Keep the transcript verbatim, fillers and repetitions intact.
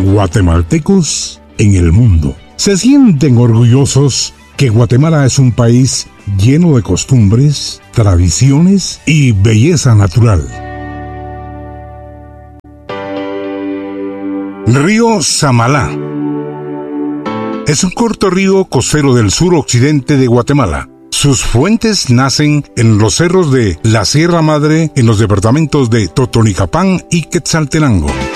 guatemaltecos en el mundo. Se sienten orgullosos que Guatemala es un país lleno de costumbres, tradiciones y belleza natural. Río Samalá es un corto río costero del suroccidente de Guatemala. Sus fuentes nacen en los cerros de la Sierra Madre en los departamentos de Totonicapán y Quetzaltenango.